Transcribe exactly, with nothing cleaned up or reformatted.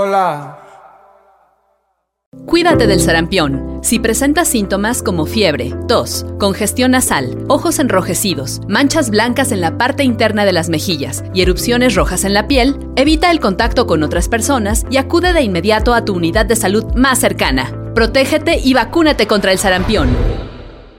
Hola. Cuídate del sarampión. Si presentas síntomas como fiebre, tos, congestión nasal, ojos enrojecidos, manchas blancas en la parte interna de las mejillas y erupciones rojas en la piel, evita el contacto con otras personas y acude de inmediato a tu unidad de salud más cercana. Protégete y vacúnate contra el sarampión.